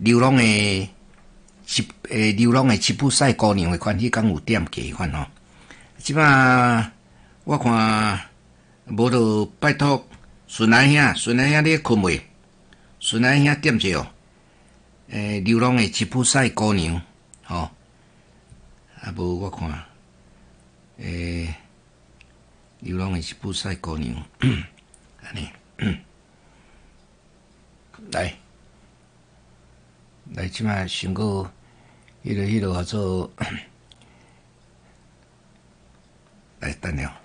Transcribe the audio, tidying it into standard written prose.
流浪的吉普赛姑娘的款，迄讲有点价款吼。即摆我看无就拜托顺来兄你困未？顺来兄点者哦。流浪的吉普赛姑娘，吼、啊无我看，流浪的吉普赛姑娘，安尼，来，即摆想过迄个叫做，来等了。